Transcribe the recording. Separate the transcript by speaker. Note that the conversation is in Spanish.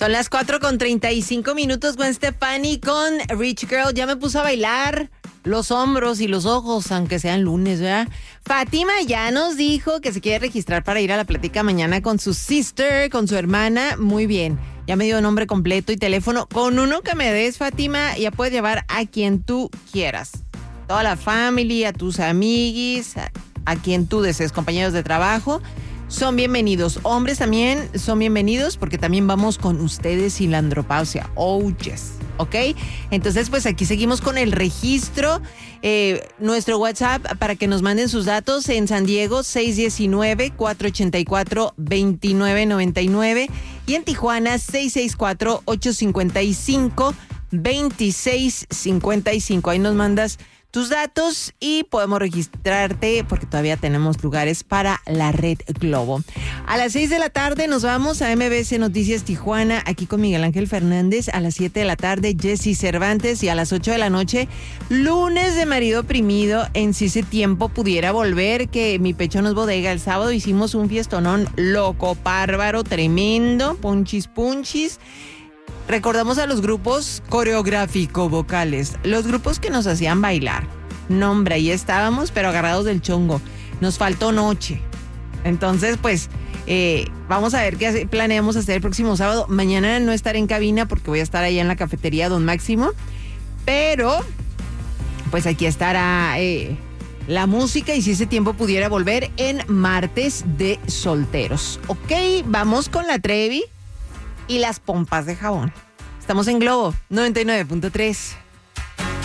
Speaker 1: Son las 4:35 Gwen Stefani con Rich Girl. Ya me puso a bailar los hombros y los ojos, aunque sean lunes, ¿verdad? Fátima ya nos dijo que se quiere registrar para ir a la plática mañana con su sister, con su hermana. Muy bien. Ya me dio nombre completo y teléfono. Con uno que me des, Fátima, ya puedes llevar a quien tú quieras. Toda la familia, a tus amiguis, a quien tú desees, compañeros de trabajo. Son bienvenidos. Hombres también son bienvenidos porque también vamos con ustedes sin la andropausia. Oh, yes. ¿Ok? Entonces, pues aquí seguimos con el registro. Nuestro WhatsApp para que nos manden sus datos en San Diego, 619-484-2999. Y en Tijuana, 664-855-2655. Ahí nos mandas tus datos y podemos registrarte porque todavía tenemos lugares para la Red Globo. A las 6 de la tarde nos vamos a MBS Noticias Tijuana, aquí con Miguel Ángel Fernández. A las 7 de la tarde, Jessy Cervantes. Y a las 8 de la noche, lunes de marido oprimido en Si ese tiempo pudiera volver, que mi pecho no es bodega. El sábado hicimos un fiestonón loco, bárbaro, tremendo, punchis. Recordamos a los grupos coreográfico-vocales, los grupos que nos hacían bailar. No, hombre, ahí estábamos, pero agarrados del chongo. Nos faltó noche. Entonces, pues, vamos a ver qué planeamos hacer el próximo sábado. Mañana no estaré en cabina porque voy a estar allá en la cafetería Don Máximo. Pero, pues aquí estará la música y si ese tiempo pudiera volver en Martes de Solteros. Ok, vamos con la Trevi y las pompas de jabón. Estamos en Globo 99.3.